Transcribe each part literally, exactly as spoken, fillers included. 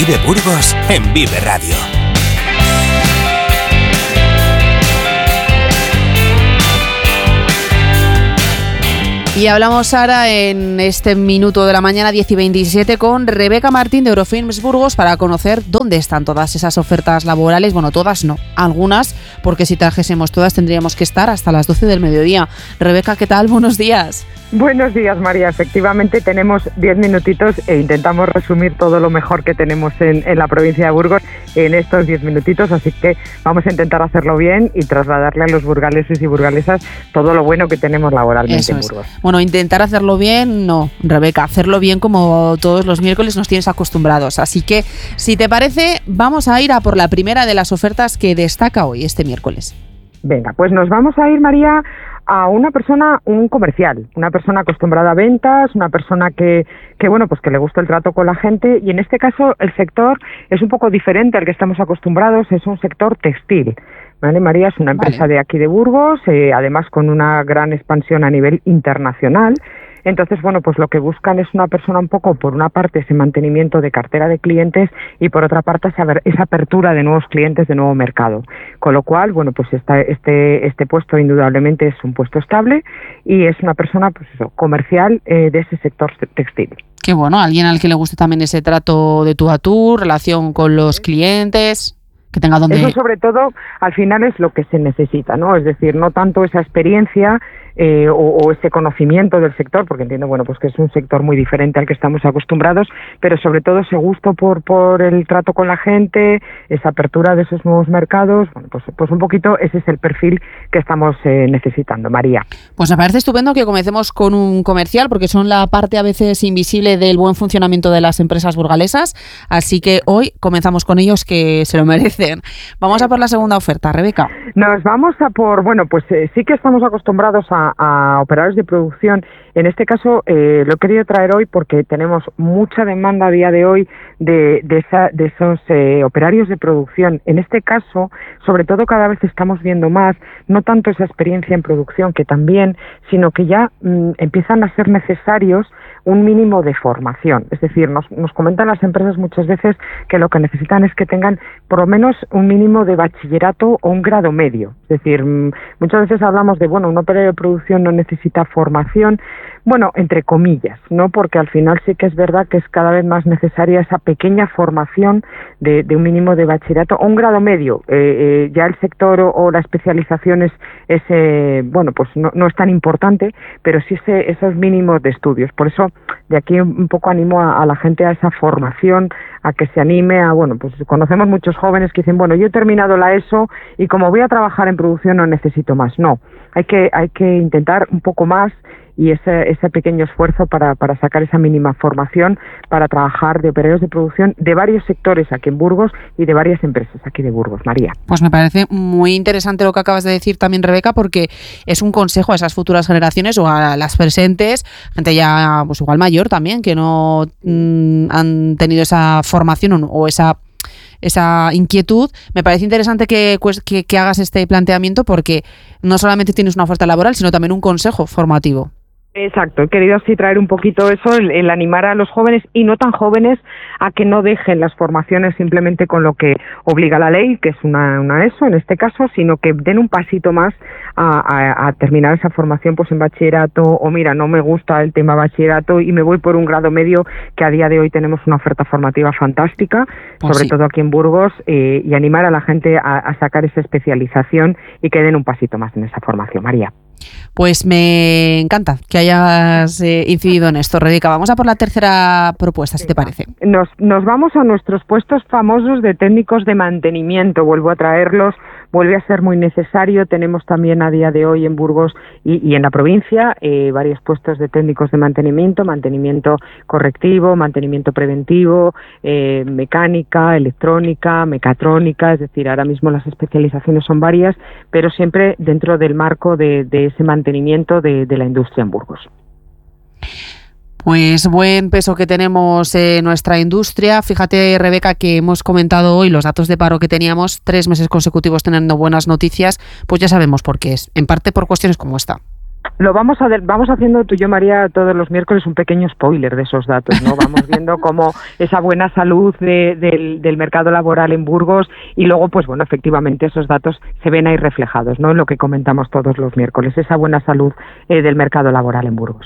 Vive Burgos en Vive Radio. Y hablamos ahora en este minuto de la mañana diez y veintisiete con Rebeca Martín de Eurofilms Burgos para conocer dónde están todas esas ofertas laborales. Bueno, todas no, algunas, porque si trajésemos todas tendríamos que estar hasta las doce del mediodía. Rebeca, ¿qué tal? Buenos días. Buenos días, María. Efectivamente tenemos diez minutitos e intentamos resumir todo lo mejor que tenemos en, en la provincia de Burgos en estos diez minutitos, así que vamos a intentar hacerlo bien y trasladarle a los burgaleses y burgalesas todo lo bueno que tenemos laboralmente Eso en es. Burgos. Bueno, intentar hacerlo bien, no, Rebeca, hacerlo bien como todos los miércoles nos tienes acostumbrados, así que si te parece vamos a ir a por la primera de las ofertas que destaca hoy, este miércoles. Venga, pues nos vamos a ir, María, a una persona, un comercial, una persona acostumbrada a ventas, una persona que, que bueno, pues que le gusta el trato con la gente, y en este caso el sector es un poco diferente al que estamos acostumbrados, es un sector textil. Vale, María, es una empresa vale. de aquí de Burgos, eh, además con una gran expansión a nivel internacional. Entonces, bueno, pues lo que buscan es una persona un poco, por una parte, ese mantenimiento de cartera de clientes y por otra parte, esa, esa apertura de nuevos clientes, de nuevo mercado. Con lo cual, bueno, pues esta, este, este puesto indudablemente es un puesto estable y es una persona, pues eso, comercial eh, de ese sector textil. Qué bueno, alguien al que le guste también ese trato de tú a tú, relación con los clientes. Que tenga donde... Eso sobre todo al final es lo que se necesita, ¿no? Es decir, no tanto esa experiencia eh, o, o ese conocimiento del sector, porque entiendo, bueno, pues que es un sector muy diferente al que estamos acostumbrados, pero sobre todo ese gusto por por el trato con la gente, esa apertura de esos nuevos mercados, bueno, pues, pues un poquito ese es el perfil que estamos eh, necesitando, María. Pues me parece estupendo que comencemos con un comercial, porque son la parte a veces invisible del buen funcionamiento de las empresas burgalesas, así que hoy comenzamos con ellos, que se lo merecen. Vamos a por la segunda oferta, Rebeca. Nos vamos a por, bueno, pues eh, sí que estamos acostumbrados a, a operadores de producción. En este caso eh, lo he querido traer hoy porque tenemos mucha demanda a día de hoy de, de, esa, de esos eh, operarios de producción. En este caso, sobre todo cada vez estamos viendo más, no tanto esa experiencia en producción, que también, sino que ya mm, empiezan a ser necesarios un mínimo de formación. Es decir, nos, nos comentan las empresas muchas veces que lo que necesitan es que tengan por lo menos un mínimo de bachillerato o un grado medio. Es decir, muchas veces hablamos de, bueno, un operario de producción no necesita formación, bueno, entre comillas, ¿no? Porque al final sí que es verdad que es cada vez más necesaria esa pequeña formación de, de un mínimo de bachillerato o un grado medio. Eh, eh, ya el sector o, o la especialización es, es eh, bueno, pues no, no es tan importante, pero sí ese, esos mínimos de estudios. Por eso, de aquí un poco animo a, a la gente a esa formación, a que se anime a, bueno, pues conocemos muchos jóvenes que dicen, bueno, yo he terminado la ESO y como voy a trabajar en producción no necesito más. No, hay que, hay que intentar un poco más y ese, ese pequeño esfuerzo para, para sacar esa mínima formación para trabajar de operarios de producción de varios sectores aquí en Burgos y de varias empresas aquí de Burgos, María. Pues me parece muy interesante lo que acabas de decir también, Rebeca, porque es un consejo a esas futuras generaciones o a las presentes, gente ya pues igual mayor también, que no mmm, han tenido esa formación o, o esa esa inquietud. Me parece interesante que, que, que hagas este planteamiento porque no solamente tienes una oferta laboral, sino también un consejo formativo. Exacto, he querido así traer un poquito eso, el, el animar a los jóvenes y no tan jóvenes a que no dejen las formaciones simplemente con lo que obliga la ley, que es una, una ESO en este caso, sino que den un pasito más a, a, a terminar esa formación pues en bachillerato, o mira, no me gusta el tema bachillerato y me voy por un grado medio, que a día de hoy tenemos una oferta formativa fantástica, pues sobre sí. todo aquí en Burgos, eh, y animar a la gente a, a sacar esa especialización y que den un pasito más en esa formación, María. Pues me encanta que hayas eh, incidido en esto, Rebeca. Vamos a por la tercera propuesta, si te parece. Nos, nos vamos a nuestros puestos famosos de técnicos de mantenimiento. Vuelvo a traerlos, vuelve a ser muy necesario. Tenemos también a día de hoy en Burgos y, y en la provincia eh, varios puestos de técnicos de mantenimiento, mantenimiento correctivo, mantenimiento preventivo, eh, mecánica, electrónica, mecatrónica. Es decir, ahora mismo las especializaciones son varias, pero siempre dentro del marco de, de ese mantenimiento de, de la industria en Burgos. Pues buen peso que tenemos en nuestra industria. Fíjate, Rebeca, que hemos comentado hoy los datos de paro que teníamos, tres meses consecutivos teniendo buenas noticias, pues ya sabemos por qué es, en parte por cuestiones como esta. Lo vamos a vamos haciendo tú y yo, María, todos los miércoles un pequeño spoiler de esos datos, ¿no? Vamos viendo cómo esa buena salud de, del, del mercado laboral en Burgos y luego, pues bueno, efectivamente esos datos se ven ahí reflejados, ¿no? En lo que comentamos todos los miércoles, esa buena salud eh, del mercado laboral en Burgos.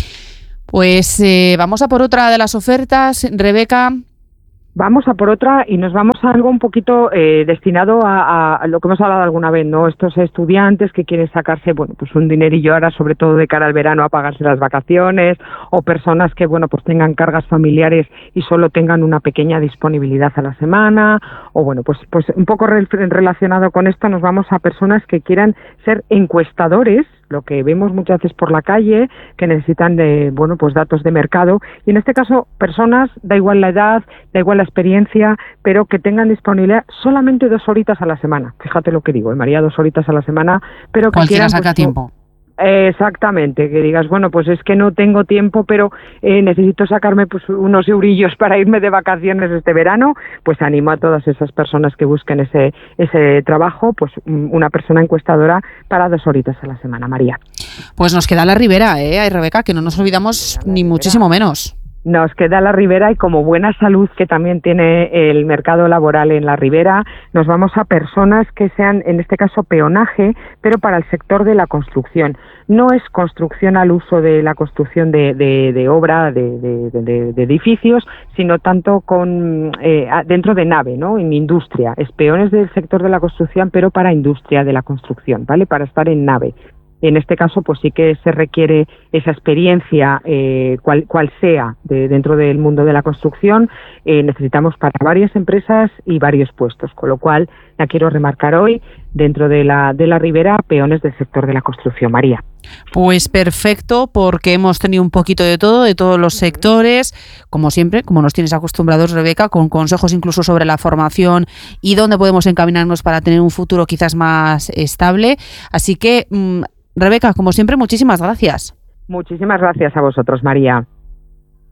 Pues eh, vamos a por otra de las ofertas, Rebeca. Vamos a por otra y nos vamos a algo un poquito eh, destinado a, a lo que hemos hablado alguna vez, ¿no? Estos estudiantes que quieren sacarse, bueno, pues un dinerillo ahora, sobre todo de cara al verano, a pagarse las vacaciones, o personas que, bueno, pues tengan cargas familiares y solo tengan una pequeña disponibilidad a la semana, o bueno, pues, pues un poco re- relacionado con esto nos vamos a personas que quieran ser encuestadores, lo que vemos muchas veces por la calle, que necesitan de, bueno, pues datos de mercado, y en este caso personas, da igual la edad, da igual la experiencia, pero que tengan disponibilidad solamente dos horitas a la semana. Fíjate lo que digo, ¿eh, María? Dos horitas a la semana, pero que cualquiera quieran, saca pues, tiempo. Exactamente, que digas, bueno, pues es que no tengo tiempo, pero eh, necesito sacarme pues unos eurillos para irme de vacaciones este verano, pues animo a todas esas personas que busquen ese ese trabajo, pues una persona encuestadora para dos horitas a la semana, María. Pues nos queda la Ribera, ¿eh, Rebeca? Que no nos olvidamos ni muchísimo menos. Nos queda la Ribera y como buena salud que también tiene el mercado laboral en la Ribera, nos vamos a personas que sean, en este caso, peonaje, pero para el sector de la construcción. No es construcción al uso de la construcción de, de, de obra, de, de, de, de edificios, sino tanto con eh, dentro de nave, ¿no? En industria. Es peones del sector de la construcción, pero para industria de la construcción, ¿vale? Para estar en nave. En este caso, pues sí que se requiere esa experiencia, eh, cual, cual sea, de, dentro del mundo de la construcción. Eh, necesitamos para varias empresas y varios puestos, con lo cual la quiero remarcar hoy, dentro de la, de la Ribera, peones del sector de la construcción, María. Pues perfecto, porque hemos tenido un poquito de todo, de todos los sectores, como siempre, como nos tienes acostumbrados, Rebeca, con consejos incluso sobre la formación y dónde podemos encaminarnos para tener un futuro quizás más estable. Así que, mmm, Rebeca, como siempre, muchísimas gracias. Muchísimas gracias a vosotros, María.